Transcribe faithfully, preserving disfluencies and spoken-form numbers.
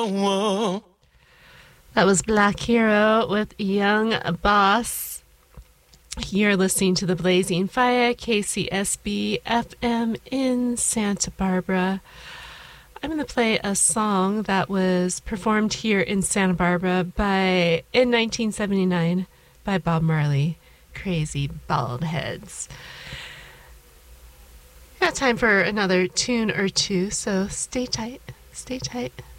That was Black Hero with Young Boss. You're listening to the Blazing Fire, K C S B F M in Santa Barbara. I'm going to play a song that was performed here in Santa Barbara by in nineteen seventy-nine by Bob Marley, Crazy Bald Heads. Got time for another tune or two, so stay tight, stay tight.